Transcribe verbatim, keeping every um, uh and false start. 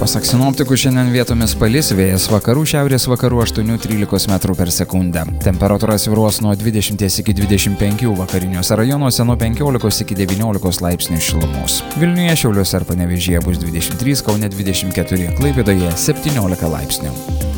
Pasak sinoptikų, šiandien vietomis palis, vėjas vakarų šiaurės vakarų aštuoni trylika metrų per sekundę. Temperatūra svyruos nuo dvidešimties iki dvidešimt penkių, vakariniuose rajonuose nuo penkiolikos iki devyniolikos laipsnių šilumos. Vilniuje, Šiauliuose ir Panevėžyje bus dvidešimt trys, Kaune dvidešimt keturi, Klaipėdoje septyniolika laipsnių.